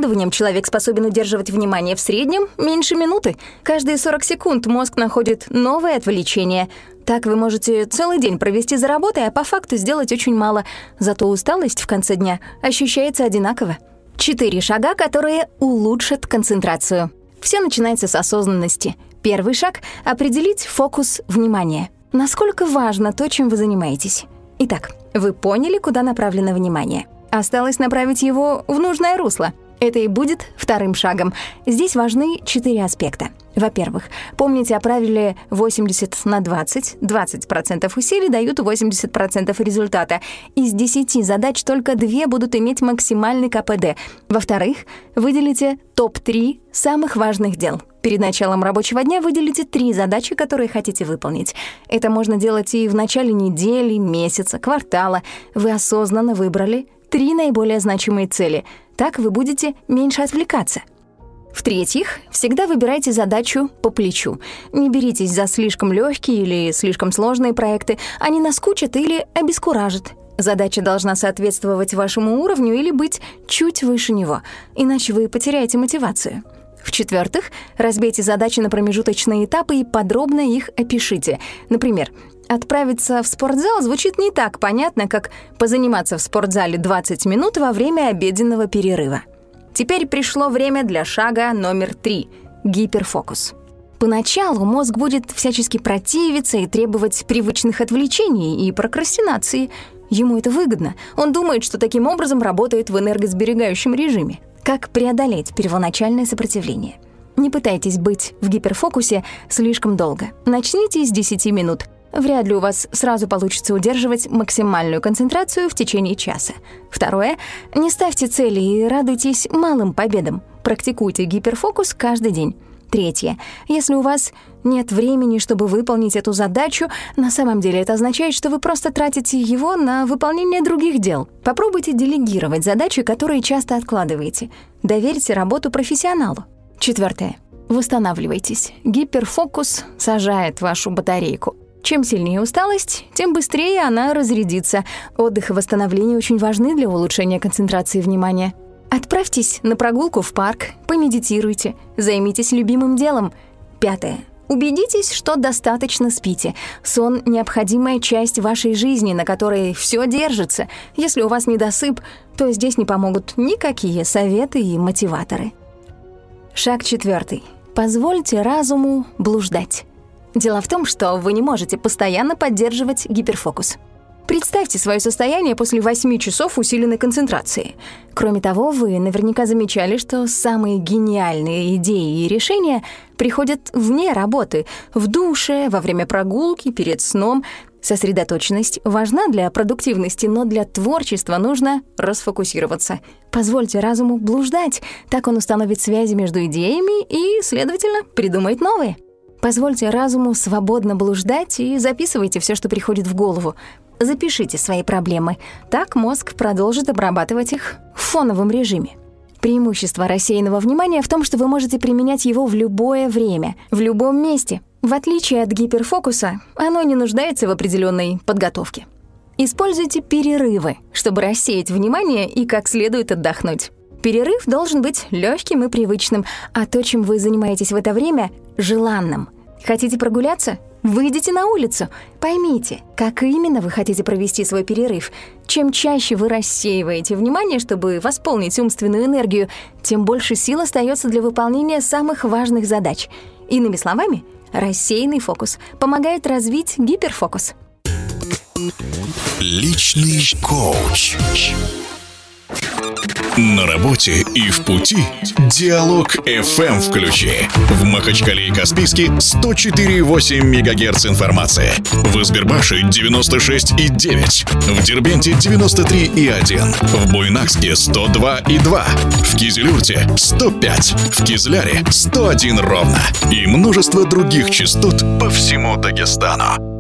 исследованиям человек способен удерживать внимание в среднем меньше минуты. Каждые 40 секунд мозг находит новое отвлечение. Так вы можете целый день провести за работой, а по факту сделать очень мало. Зато усталость в конце дня ощущается одинаково. 4 шага, которые улучшат концентрацию. Все начинается с осознанности. Первый шаг — определить фокус внимания. Насколько важно то, чем вы занимаетесь. Итак, вы поняли, куда направлено внимание. Осталось направить его в нужное русло. Это и будет вторым шагом. Здесь важны 4 аспекта. Во-первых, помните о правиле 80/20. 20% усилий дают 80% результата. Из 10 задач только 2 будут иметь максимальный КПД. Во-вторых, выделите топ-3 самых важных дел. Перед началом рабочего дня выделите 3 задачи, которые хотите выполнить. Это можно делать и в начале недели, месяца, квартала. Вы осознанно выбрали 3 наиболее значимые цели. Так вы будете меньше отвлекаться. В-третьих, всегда выбирайте задачу по плечу. Не беритесь за слишком легкие или слишком сложные проекты. Они наскучат или обескуражат. Задача должна соответствовать вашему уровню или быть чуть выше него, иначе вы потеряете мотивацию. В-четвертых, разбейте задачи на промежуточные этапы и подробно их опишите. Например, отправиться в спортзал звучит не так понятно, как позаниматься в спортзале 20 минут во время обеденного перерыва. Теперь пришло время для шага номер 3 — гиперфокус. Поначалу мозг будет всячески противиться и требовать привычных отвлечений и прокрастинации. Ему это выгодно. Он думает, что таким образом работает в энергосберегающем режиме. Как преодолеть первоначальное сопротивление? Не пытайтесь быть в гиперфокусе слишком долго. Начните с 10 минут. Вряд ли у вас сразу получится удерживать максимальную концентрацию в течение часа. Второе. Не ставьте цели и радуйтесь малым победам. Практикуйте гиперфокус каждый день. Третье. Если у вас нет времени, чтобы выполнить эту задачу, на самом деле это означает, что вы просто тратите его на выполнение других дел. Попробуйте делегировать задачи, которые часто откладываете. Доверьте работу профессионалу. Четвертое. Восстанавливайтесь. Гиперфокус сажает вашу батарейку. Чем сильнее усталость, тем быстрее она разрядится. Отдых и восстановление очень важны для улучшения концентрации внимания. Отправьтесь на прогулку в парк, помедитируйте, займитесь любимым делом. Пятое. Убедитесь, что достаточно спите. Сон — необходимая часть вашей жизни, на которой все держится. Если у вас недосып, то здесь не помогут никакие советы и мотиваторы. Шаг 4. Позвольте разуму блуждать. Дело в том, что вы не можете постоянно поддерживать гиперфокус. Представьте свое состояние после 8 часов усиленной концентрации. Кроме того, вы наверняка замечали, что самые гениальные идеи и решения приходят вне работы, в душе, во время прогулки, перед сном. Сосредоточенность важна для продуктивности, но для творчества нужно расфокусироваться. Позвольте разуму блуждать, так он установит связи между идеями и, следовательно, придумает новые. Позвольте разуму свободно блуждать и записывайте все, что приходит в голову. Запишите свои проблемы. Так мозг продолжит обрабатывать их в фоновом режиме. Преимущество рассеянного внимания в том, что вы можете применять его в любое время, в любом месте. В отличие от гиперфокуса, оно не нуждается в определенной подготовке. Используйте перерывы, чтобы рассеять внимание и как следует отдохнуть. Перерыв должен быть легким и привычным, а то, чем вы занимаетесь в это время, желанным. Хотите прогуляться? Выйдите на улицу. Поймите, как именно вы хотите провести свой перерыв. Чем чаще вы рассеиваете внимание, чтобы восполнить умственную энергию, тем больше сил остается для выполнения самых важных задач. Иными словами, рассеянный фокус помогает развить гиперфокус. Личный коуч. На работе и в пути Диалог FM включи. В Махачкале и Каспийске 104,8 МГц информации. В Избербаше 96,9. В Дербенте 93,1. В Буйнакске 102,2. В Кизилюрте 105. В Кизляре 101 ровно. И множество других частот по всему Дагестану.